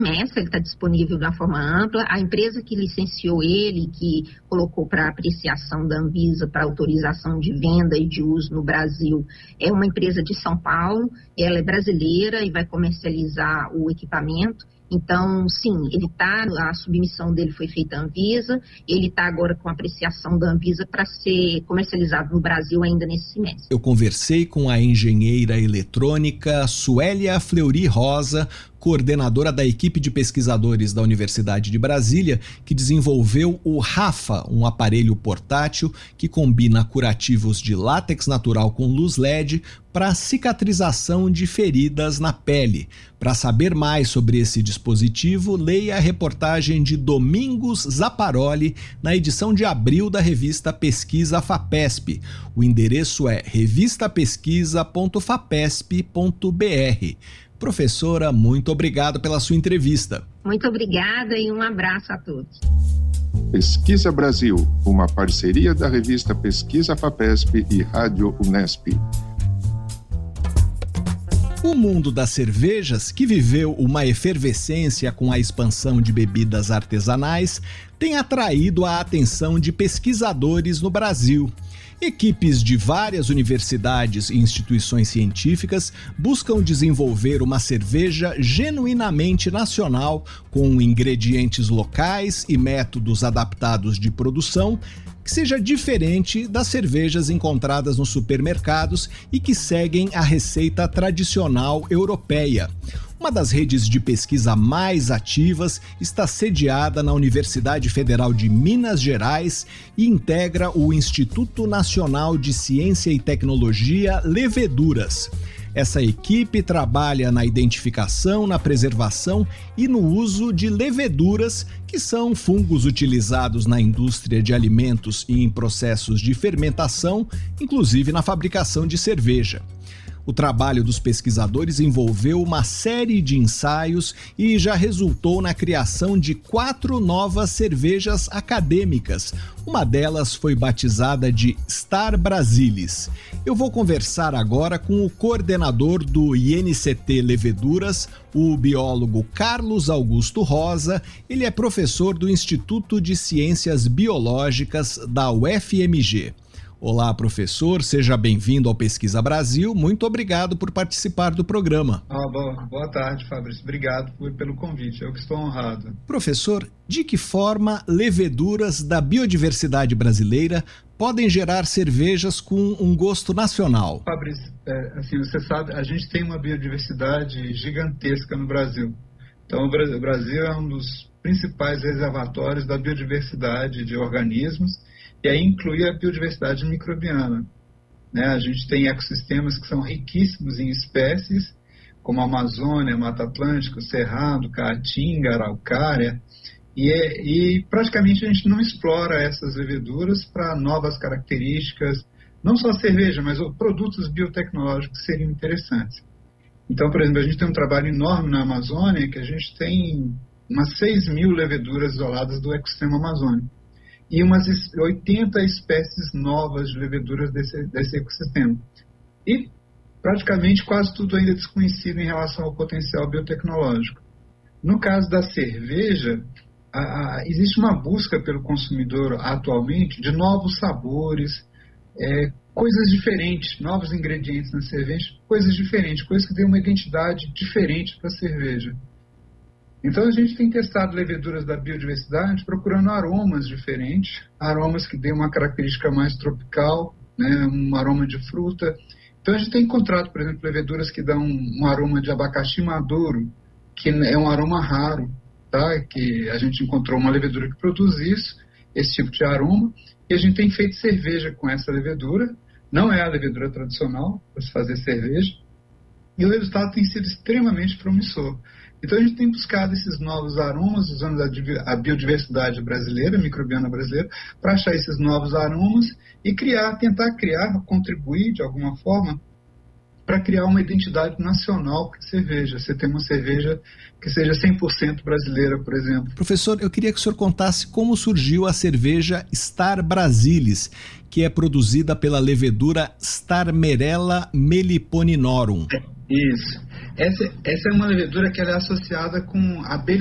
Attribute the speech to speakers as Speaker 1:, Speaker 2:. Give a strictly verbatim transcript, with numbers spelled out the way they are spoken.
Speaker 1: remessa, ele está disponível de uma forma ampla. A empresa que licenciou ele, que colocou para apreciação da Anvisa para autorização de venda e de uso no Brasil, é uma empresa de São Paulo, ela é brasileira e vai comercializar o equipamento. Então, sim, ele tá, a submissão dele foi feita à Anvisa, ele está agora com apreciação da Anvisa para ser comercializado no Brasil ainda nesse semestre.
Speaker 2: Eu conversei com a engenheira eletrônica Suélia Fleury Rosa, coordenadora da equipe de pesquisadores da Universidade de Brasília, que desenvolveu o Rafa, um aparelho portátil que combina curativos de látex natural com luz L E D para cicatrização de feridas na pele. Para saber mais sobre esse dispositivo, leia a reportagem de Domingos Zaparoli na edição de abril da revista Pesquisa FAPESP. O endereço é revista pesquisa ponto fapesp ponto br. Professora, muito obrigado pela sua entrevista.
Speaker 1: Muito obrigada e um abraço a todos.
Speaker 3: Pesquisa Brasil, uma parceria da revista Pesquisa FAPESP e Rádio Unesp.
Speaker 2: O mundo das cervejas, que viveu uma efervescência com a expansão de bebidas artesanais, tem atraído a atenção de pesquisadores no Brasil. Equipes de várias universidades e instituições científicas buscam desenvolver uma cerveja genuinamente nacional, com ingredientes locais e métodos adaptados de produção, que seja diferente das cervejas encontradas nos supermercados e que seguem a receita tradicional europeia. Uma das redes de pesquisa mais ativas está sediada na Universidade Federal de Minas Gerais e integra o Instituto Nacional de Ciência e Tecnologia Leveduras. Essa equipe trabalha na identificação, na preservação e no uso de leveduras, que são fungos utilizados na indústria de alimentos e em processos de fermentação, inclusive na fabricação de cerveja. O trabalho dos pesquisadores envolveu uma série de ensaios e já resultou na criação de quatro novas cervejas acadêmicas. Uma delas foi batizada de Star Brasilis. Eu vou conversar agora com o coordenador do I N C T Leveduras, o biólogo Carlos Augusto Rosa. Ele é professor do Instituto de Ciências Biológicas da U F M G. Olá, professor, seja bem-vindo ao Pesquisa Brasil. Muito obrigado por participar do programa.
Speaker 4: Ah, boa, boa tarde, Fabrício. Obrigado por, pelo convite, eu que estou honrado.
Speaker 2: Professor, de que forma leveduras da biodiversidade brasileira podem gerar cervejas com um gosto nacional?
Speaker 4: Fabrício, é, assim, você sabe, a gente tem uma biodiversidade gigantesca no Brasil. Então, o Brasil é um dos principais reservatórios da biodiversidade de organismos, e aí inclui a biodiversidade microbiana. Né? A gente tem ecossistemas que são riquíssimos em espécies, como a Amazônia, Mata Atlântica, o Cerrado, Caatinga, Araucária, e, é, e praticamente a gente não explora essas leveduras para novas características, não só cerveja, mas produtos biotecnológicos que seriam interessantes. Então, por exemplo, a gente tem um trabalho enorme na Amazônia, que a gente tem umas seis mil leveduras isoladas do ecossistema amazônico, e umas oitenta espécies novas de leveduras desse, desse ecossistema. E praticamente quase tudo ainda desconhecido em relação ao potencial biotecnológico. No caso da cerveja, a, a, existe uma busca pelo consumidor atualmente de novos sabores, é, coisas diferentes, novos ingredientes na cerveja, coisas diferentes, coisas que dêem uma identidade diferente para a cerveja. Então a gente tem testado leveduras da biodiversidade procurando aromas diferentes, aromas que dêem uma característica mais tropical, né, um aroma de fruta. Então a gente tem encontrado, por exemplo, leveduras que dão um, um aroma de abacaxi maduro, que é um aroma raro, tá? Que a gente encontrou uma levedura que produz isso, esse tipo de aroma, e a gente tem feito cerveja com essa levedura. Não é a levedura tradicional para se fazer cerveja, e o resultado tem sido extremamente promissor. Então a gente tem buscado esses novos aromas, usando a biodiversidade brasileira, a microbiana brasileira, para achar esses novos aromas e criar, tentar criar, contribuir de alguma forma para criar uma identidade nacional para cerveja. Você tem uma cerveja que seja cem por cento brasileira, por exemplo.
Speaker 2: Professor, eu queria que o senhor contasse como surgiu a cerveja Star Brasilis, que é produzida pela levedura Starmerella melliponinorum.
Speaker 4: Isso. Essa, essa é uma levedura que ela é associada com abelha